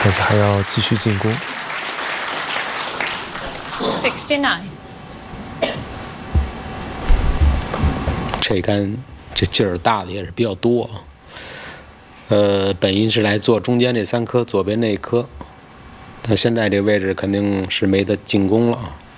但是还要继续进攻。 69。 这杆这劲儿大的也是比较多。本应是来做中间这3颗，左边那一颗，但现在这位置肯定是没得进攻了。